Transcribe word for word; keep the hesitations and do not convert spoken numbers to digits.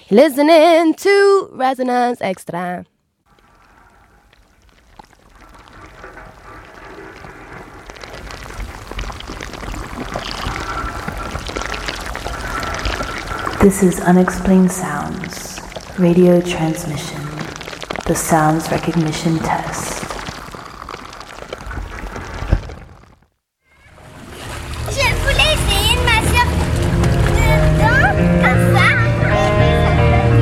Listening to Resonance Extra. This is Unexplained Sounds, radio transmission, the sounds recognition test.